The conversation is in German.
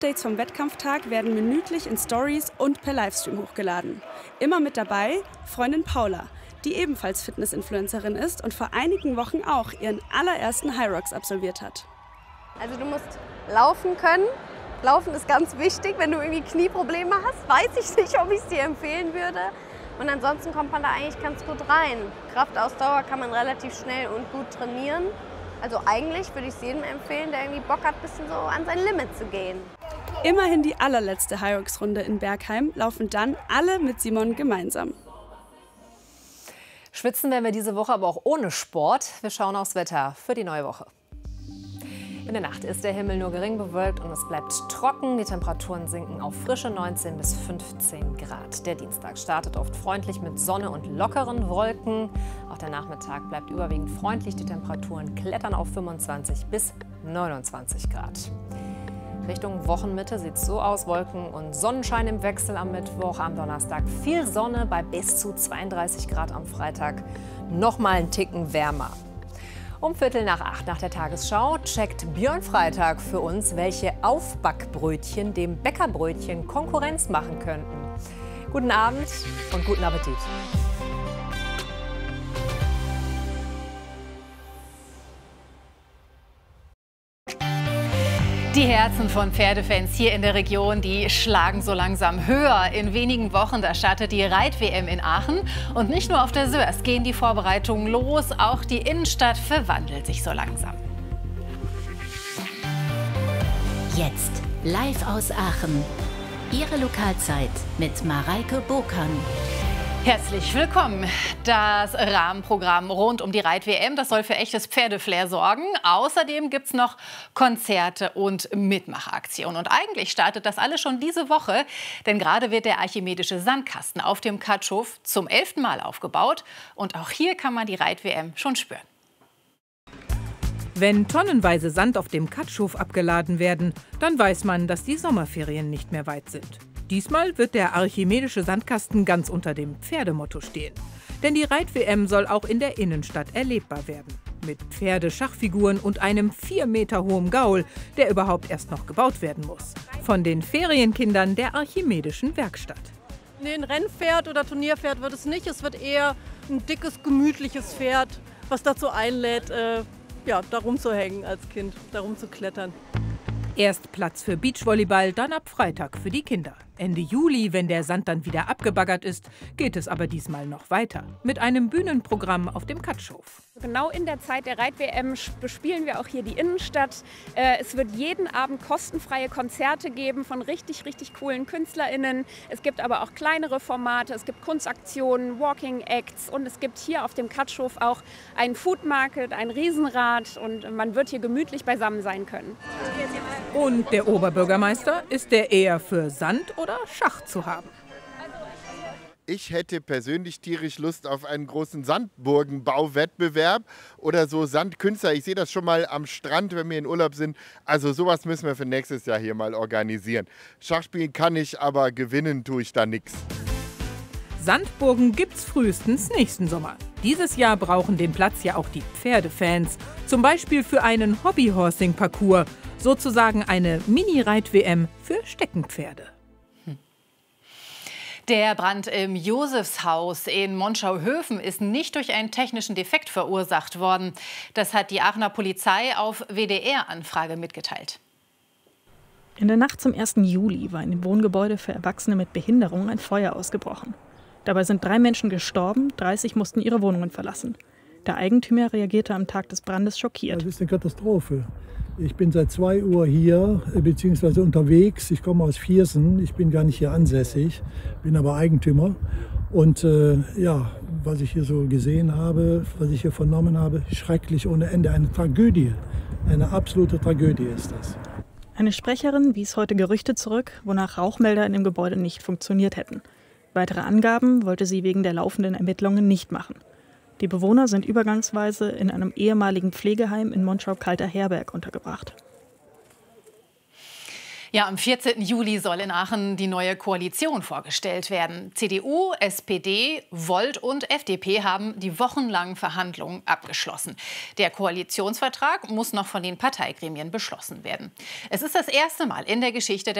Updates vom Wettkampftag werden minütlich in Stories und per Livestream hochgeladen. Immer mit dabei Freundin Paula, die ebenfalls Fitness-Influencerin ist und vor einigen Wochen auch ihren allerersten HYROX absolviert hat. Also du musst laufen können. Laufen ist ganz wichtig. Wenn du irgendwie Knieprobleme hast, weiß ich nicht, ob ich es dir empfehlen würde. Und ansonsten kommt man da eigentlich ganz gut rein. Kraftausdauer kann man relativ schnell und gut trainieren. Also eigentlich würde ich es jedem empfehlen, der irgendwie Bock hat, ein bisschen so an sein Limit zu gehen. Immerhin die allerletzte HYROX-Runde in Bergheim laufen dann alle mit Simon gemeinsam. Schwitzen werden wir diese Woche aber auch ohne Sport. Wir schauen aufs Wetter für die neue Woche. In der Nacht ist der Himmel nur gering bewölkt und es bleibt trocken. Die Temperaturen sinken auf frische 19 bis 15 Grad. Der Dienstag startet oft freundlich mit Sonne und lockeren Wolken. Auch der Nachmittag bleibt überwiegend freundlich. Die Temperaturen klettern auf 25 bis 29 Grad. Richtung Wochenmitte sieht es so aus: Wolken und Sonnenschein im Wechsel am Mittwoch. Am Donnerstag viel Sonne bei bis zu 32 Grad am Freitag. Nochmal einen Ticken wärmer. Um 7:45 nach der Tagesschau checkt Björn Freitag für uns, welche Aufbackbrötchen dem Bäckerbrötchen Konkurrenz machen könnten. Guten Abend und guten Appetit. Die Herzen von Pferdefans hier in der Region, die schlagen so langsam höher. In wenigen Wochen, da startet die Reit-WM in Aachen. Und nicht nur auf der Sörs gehen die Vorbereitungen los, auch die Innenstadt verwandelt sich so langsam. Jetzt live aus Aachen. Ihre Lokalzeit mit Mareike Burkan. Herzlich willkommen. Das Rahmenprogramm rund um die Reit-WM, das soll für echtes Pferdeflair sorgen. Außerdem gibt es noch Konzerte und Mitmachaktionen. Und eigentlich startet das alles schon diese Woche, denn gerade wird der archimedische Sandkasten auf dem Katschhof zum 11. Mal aufgebaut. Und auch hier kann man die Reit-WM schon spüren. Wenn tonnenweise Sand auf dem Katschhof abgeladen werden, dann weiß man, dass die Sommerferien nicht mehr weit sind. Diesmal wird der archimedische Sandkasten ganz unter dem Pferdemotto stehen. Denn die Reit-WM soll auch in der Innenstadt erlebbar werden. Mit Pferdeschachfiguren und einem 4 Meter hohen Gaul, der überhaupt erst noch gebaut werden muss. Von den Ferienkindern der archimedischen Werkstatt. Nee, ein Rennpferd oder Turnierpferd wird es nicht. Es wird eher ein dickes, gemütliches Pferd, was dazu einlädt, da rumzuhängen als Kind, da rumzuklettern. Erst Platz für Beachvolleyball, dann ab Freitag für die Kinder. Ende Juli, wenn der Sand dann wieder abgebaggert ist, geht es aber diesmal noch weiter. Mit einem Bühnenprogramm auf dem Katschhof. Genau in der Zeit der Reit-WM bespielen wir auch hier die Innenstadt. Es wird jeden Abend kostenfreie Konzerte geben von richtig, richtig coolen KünstlerInnen. Es gibt aber auch kleinere Formate, es gibt Kunstaktionen, Walking Acts und es gibt hier auf dem Katschhof auch einen Food Market, ein Riesenrad und man wird hier gemütlich beisammen sein können. Und der Oberbürgermeister, ist der eher für Sand oder Schach zu haben? Ich hätte persönlich tierisch Lust auf einen großen Sandburgenbauwettbewerb oder so Sandkünstler. Ich sehe das schon mal am Strand, wenn wir in Urlaub sind. Also sowas müssen wir für nächstes Jahr hier mal organisieren. Schach spielen kann ich, aber gewinnen tue ich da nichts. Sandburgen gibt's frühestens nächsten Sommer. Dieses Jahr brauchen den Platz ja auch die Pferdefans. Zum Beispiel für einen Hobbyhorsing-Parcours. Sozusagen eine Mini-Reit-WM für Steckenpferde. Der Brand im Josefshaus in Monschau-Höfen ist nicht durch einen technischen Defekt verursacht worden. Das hat die Aachener Polizei auf WDR-Anfrage mitgeteilt. In der Nacht zum 1. Juli war in dem Wohngebäude für Erwachsene mit Behinderung ein Feuer ausgebrochen. Dabei sind 3 Menschen gestorben, 30 mussten ihre Wohnungen verlassen. Der Eigentümer reagierte am Tag des Brandes schockiert. Das ist eine Katastrophe. Ich bin seit 2 Uhr hier, beziehungsweise unterwegs. Ich komme aus Viersen, ich bin gar nicht hier ansässig, bin aber Eigentümer. Und was ich hier so gesehen habe, was ich hier vernommen habe, schrecklich ohne Ende. Eine Tragödie, eine absolute Tragödie ist das. Eine Sprecherin wies heute Gerüchte zurück, wonach Rauchmelder in dem Gebäude nicht funktioniert hätten. Weitere Angaben wollte sie wegen der laufenden Ermittlungen nicht machen. Die Bewohner sind übergangsweise in einem ehemaligen Pflegeheim in Monschau-Kalter Herberg untergebracht. Ja, am 14. Juli soll in Aachen die neue Koalition vorgestellt werden. CDU, SPD, Volt und FDP haben die wochenlangen Verhandlungen abgeschlossen. Der Koalitionsvertrag muss noch von den Parteigremien beschlossen werden. Es ist das erste Mal in der Geschichte der